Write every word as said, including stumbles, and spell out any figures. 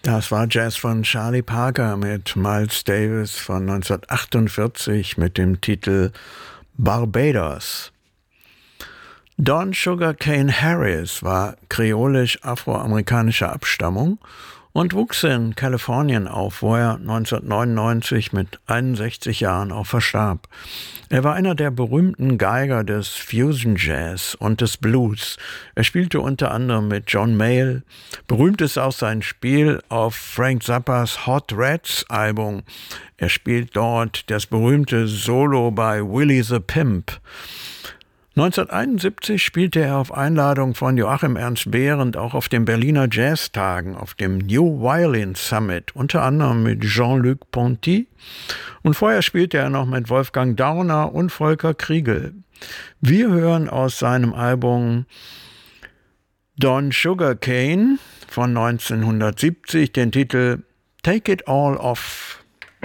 Das war Jazz von Charlie Parker mit Miles Davis von neunzehnhundertachtundvierzig mit dem Titel Barbados. Don Sugarcane Harris war kreolisch-afroamerikanischer Abstammung und wuchs in Kalifornien auf, wo er neunzehnhundertneunundneunzig mit einundsechzig Jahren auch verstarb. Er war einer der berühmten Geiger des Fusion Jazz und des Blues. Er spielte unter anderem mit John Mayall. Berühmt ist auch sein Spiel auf Frank Zappas Hot Rats Album. Er spielt dort das berühmte Solo bei Willie the Pimp. neunzehnhunderteinundsiebzig spielte er auf Einladung von Joachim Ernst Behrendt auch auf den Berliner Jazztagen, auf dem New Violin Summit, unter anderem mit Jean-Luc Ponty. Und vorher spielte er noch mit Wolfgang Dauner und Volker Kriegel. Wir hören aus seinem Album Don Sugarcane von neunzehnhundertsiebzig den Titel Take It All Off.